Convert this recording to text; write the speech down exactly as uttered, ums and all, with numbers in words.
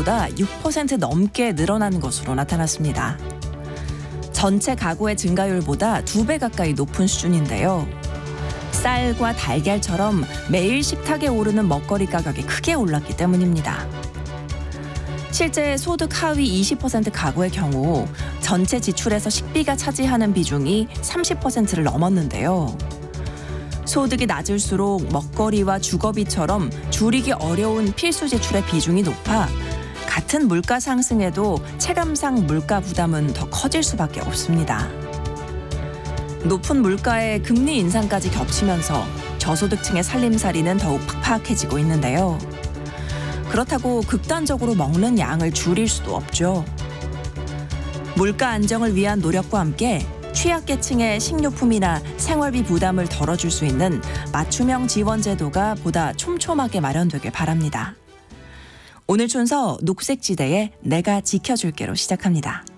전보다 육 퍼센트 넘게 늘어난 것으로 나타났습니다. 전체 가구의 증가율보다 두 배 가까이 높은 수준인데요. 쌀과 달걀처럼 매일 식탁에 오르는 먹거리 가격이 크게 올랐기 때문입니다. 실제 소득 하위 이십 퍼센트 가구의 경우 전체 지출에서 식비가 차지하는 비중이 삼십 퍼센트를 넘었는데요. 소득이 낮을수록 먹거리와 주거비처럼 줄이기 어려운 필수 지출의 비중이 높아 같은 물가 상승에도 체감상 물가 부담은 더 커질 수밖에 없습니다. 높은 물가에 금리 인상까지 겹치면서 저소득층의 살림살이는 더욱 팍팍해지고 있는데요. 그렇다고 극단적으로 먹는 양을 줄일 수도 없죠. 물가 안정을 위한 노력과 함께 취약계층의 식료품이나 생활비 부담을 덜어줄 수 있는 맞춤형 지원 제도가 보다 촘촘하게 마련되길 바랍니다. 오늘 순서 녹색지대의 내가 지켜줄게로 시작합니다.